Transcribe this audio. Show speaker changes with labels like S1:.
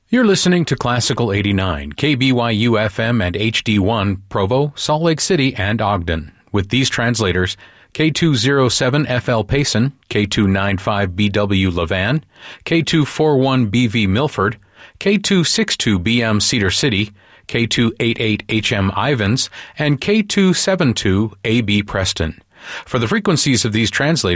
S1: You're listening to Classical 89, KBYU FM and HD1, Provo, Salt Lake City, and Ogden. With these translators, K207FL Payson, K295BW Levan, K241BV Milford, K262BM Cedar City, K288HM Ivans, and K272AB Preston. For the frequencies of these translators,